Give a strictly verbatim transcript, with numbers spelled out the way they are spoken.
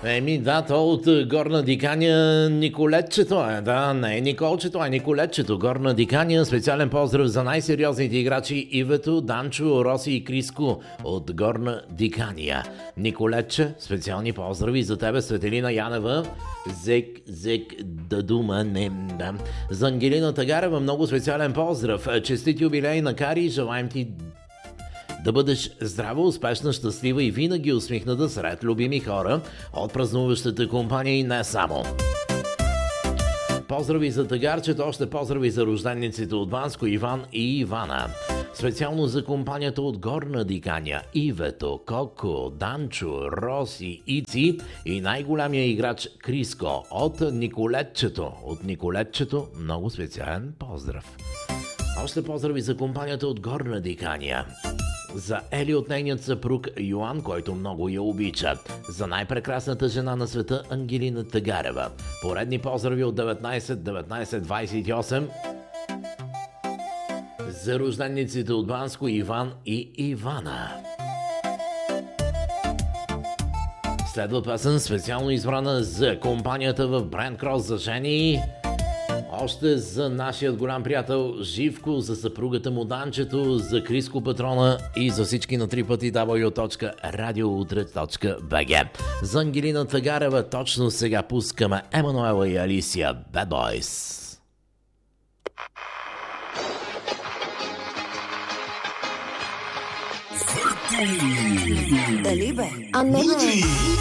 Еми, да, то от Горна Диканя Николетчето е, да, не е Николчето, а Николетчето. Горна Диканя, специален поздрав за най-сериозните играчи Ивето, Данчо, Роси и Криско от Горна Дикания. Николетче, специални поздрави за тебе, Светелина Янева, зек, зек, да дума, не, да. За Ангелина Тагарева, много специален поздрав. Честит юбилей на Кари, желаем ти да бъдеш здрава, успешна, щастлива и винаги усмихната сред любими хора от празнуващата компания и не само. Поздрави за Тагарчето, още поздрави за рождениците от Банско, Иван и Ивана. Специално за компанията от Горна Диканя, Ивето, Коко, Данчо, Роси, Ици и най-голямия играч Криско от Николетчето. От Николетчето много специален поздрав. Още поздрави за компанията от Горна Диканя. За Ели от нейният съпруг Йоан, който много я обича. За най-прекрасната жена на света Ангелина Тагарева. Поредни поздрави от деветнайсет деветнайсет двайсет и осем. За рождениците от Банско, Иван и Ивана. Следва песен специално избрана за компанията в Брент Крос за жени. Още за нашият голям приятел Живко, за съпругата му Данчето, за Криско Патрона и за всички на три пъти дабъл ю точка радиоутре точка би джи. За Ангелина Тагарева точно сега пускаме Емануела и Алисия Bad Boys. Дали бе? А не бе.